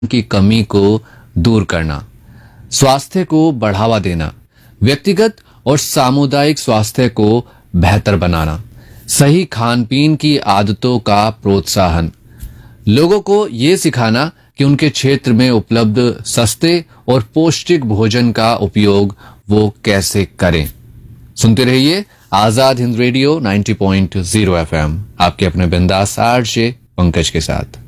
की कमी को दूर करना, स्वास्थ्य को बढ़ावा देना, व्यक्तिगत और सामुदायिक स्वास्थ्य को बेहतर बनाना, सही खान पीन की आदतों का प्रोत्साहन, लोगों को ये सिखाना कि उनके क्षेत्र में उपलब्ध सस्ते और पौष्टिक भोजन का उपयोग वो कैसे करें। सुनते रहिए आजाद हिंद रेडियो 90.0 एफएम, आपके अपने बिंदास आरजे पंकज के साथ।